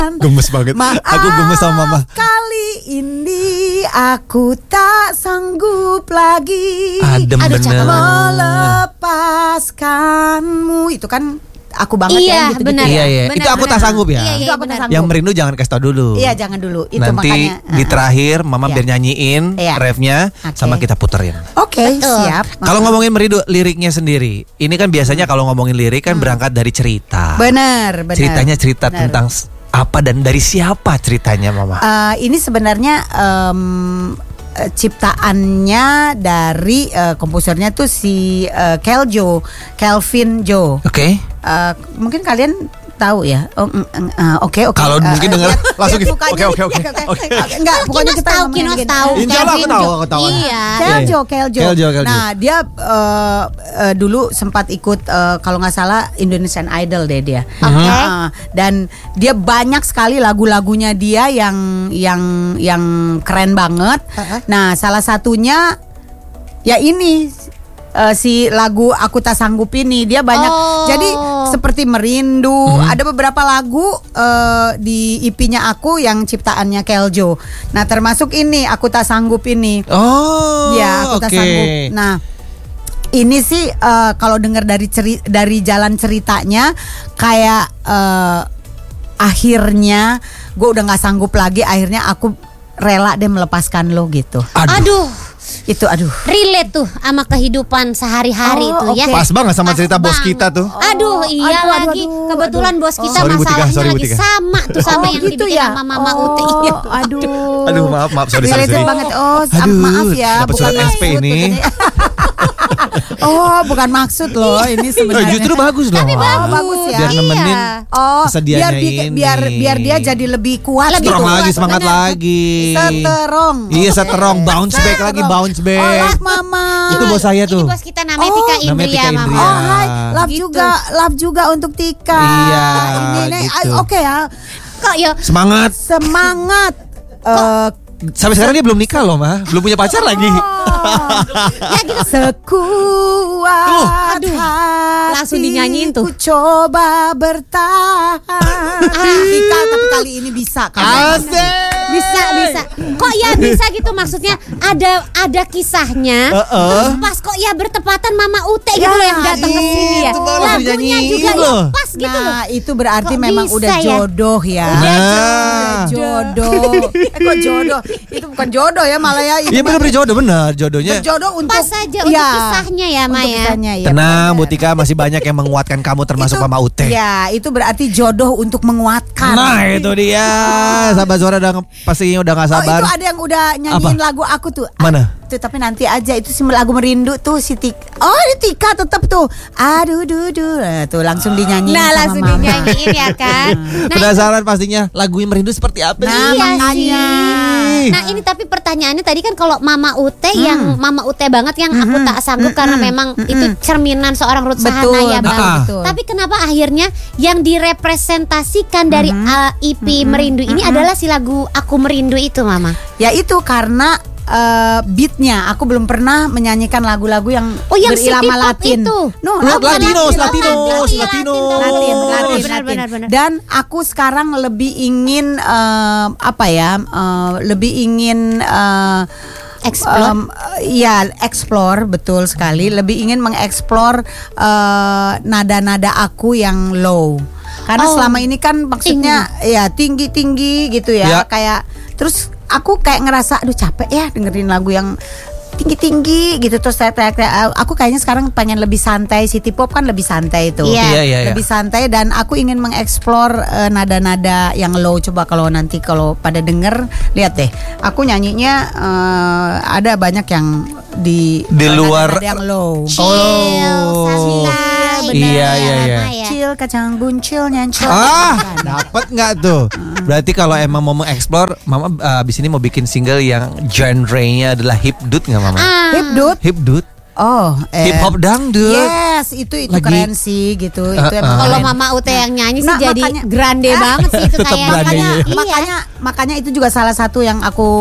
Gemes banget. Aku gemes sama mama. Kali ini aku tak sanggup lagi. Adem bener. Melepaskanmu. Itu kan aku banget iya, ya gitu. Benar, Iya. Itu aku tak sanggup ya. Iya, Itu aku tak sanggup. Yang merindu jangan kasih tau dulu. Iya, jangan dulu. Itu nanti makanya. di terakhir mama Iya. biar nyanyiin Iya. refnya sama kita puterin. Oke, Betul. siap. Kalau ngomongin merindu liriknya sendiri, ini kan biasanya kalau ngomongin lirik kan berangkat dari cerita. Benar. Ceritanya cerita Benar. tentang apa dan dari siapa ceritanya mama? Ini sebenarnya ciptaannya dari komposernya tuh si Kelvin Joe. Oke. Mungkin kalian tahu ya. Oke. Kalau mungkin dengar langsung gitu. Sukanya- Oke. Enggak, pokoknya kita Kinos ngomongin tahu. Insya Allah aku tahu. Iya. Keljo. Nah, dia dulu sempat ikut kalau nggak salah Indonesian Idol deh dia. Oke. Dan dia banyak sekali lagu-lagunya dia yang keren banget. Nah, salah satunya ya ini si lagu Aku Tak Sanggup ini dia banyak. Jadi seperti Merindu, ada beberapa lagu di EP-nya aku yang ciptaannya Keljo. Nah, termasuk ini Aku Tak Sanggup ini. Oh. Ya, Aku Tak Sanggup. Nah, ini sih kalau dengar dari jalan ceritanya kayak akhirnya gue udah nggak sanggup lagi, akhirnya aku rela deh melepaskan lo gitu. Aduh. Itu Relate tuh sama kehidupan sehari-hari itu ya. Pas banget sama cerita bos banget. kita tuh. Aduh, iya lagi. Kebetulan bos kita Sorry, Bu Tika, masalahnya sorry, Bu lagi Tika. sama tuh sama yang gitu dibikin ya? sama Mama Ute. Iya. Aduh, maaf, sorry. Related banget. Aduh, Maaf ya, dapat surat SP maksud ini. Bukan maksud loh ini sebenarnya. Justru bagus loh. Tapi Ma. bagus ya. Biar nemenin kesediaannya biar dia jadi lebih kuat. Lebih strong kuat, lagi, semangat bener. lagi. Seterong. Iya, seterong, bounce back lagi, bounce back. Mama. Itu bos saya tuh. Ini bos kita namanya Tika namanya Indria, Tika Mama. Indria. Hai, Gitu. love juga untuk Tika. Iya, Ini, gitu. Oke ya. Kok ya? Semangat. Semangat. Sampai sekarang dia belum nikah loh, Ma. Belum punya pacar lagi. Ya gitu. Sekuat Aduh, hati langsung dinyanyiin tuh. ku coba bertahan. Tika, tapi kali ini bisa kan? Bisa. Kok ya bisa gitu maksudnya ada kisahnya. Terus pas kok ya bertepatan Mama Ute gitu loh yang datang ke sini ya. itu baru Lagunya dinyanyiin juga ya loh. pas gitu loh. Nah, itu berarti Kok memang bisa udah ya? jodoh ya. Nah. Jodoh. Kok jodoh? Itu bukan jodoh ya, malah ya. Itu Iya benar jodoh, benar jodohnya. berjodoh untuk Pas saja untuk kisahnya ya, untuk Maya. kisahnya, ya. Tenang, Bu Tika, masih banyak yang menguatkan kamu termasuk Itu- Mama Ute. Ya, itu berarti jodoh untuk menguatkan. Nah, itu dia. Sahabat suara pastinya udah gak sabar. Itu ada yang udah nyanyiin lagu aku tuh. Mana? Tuh, tapi nanti aja itu si lagu Merindu tuh si Tika. Oh, ini Tika tetap tuh. Aduh dudu. Nah, tuh langsung dinyanyiin Nah, sama langsung Mama. dinyanyiin ya kan. Nah, Penasaran pastinya lagu yang merindu seperti apa Nah, nih? iya makanya. sih. Nah ini tapi pertanyaannya tadi kan kalau Mama Ute yang Mama Ute banget yang aku tak sanggup karena memang itu cerminan seorang Ruth Betul, Sahanaya banget. betul. Tapi kenapa akhirnya yang direpresentasikan dari EP Merindu ini adalah si lagu Aku Merindu itu, Mama? Ya itu karena beatnya aku belum pernah menyanyikan lagu-lagu yang yang berirama city pop Latin. itu. No, Latinos. Latin. Dan aku sekarang lebih ingin lebih ingin Explore. explore betul sekali. Lebih ingin mengeksplor nada-nada aku yang low. Karena selama ini kan maksudnya ya tinggi-tinggi gitu ya. Kayak terus aku kayak ngerasa aduh capek ya dengerin lagu yang tinggi-tinggi gitu terus aku kayaknya sekarang pengen lebih santai. City pop kan lebih santai tuh. Iya. Lebih santai dan aku ingin mengeksplor nada-nada yang low. Coba kalau pada denger lihat deh. Aku nyanyinya ada banyak yang di luar nada-nada yang low. Santai. Iya. Chill kacang buncil nyancil. Dapat nggak tuh? Berarti kalau emang mau mengeksplor, Mama abis ini mau bikin single yang genre-nya adalah hipdut nggak, Mama? Hipdut. Hipdut. Hip hop dangdut. Yes, itu Lagi. keren sih gitu. Itu emang Kalau keren. Mama Ute yang nyanyi sih Nah, jadi makanya- grande banget sih itu Tetap kayaknya. grande. makanya itu juga salah satu yang aku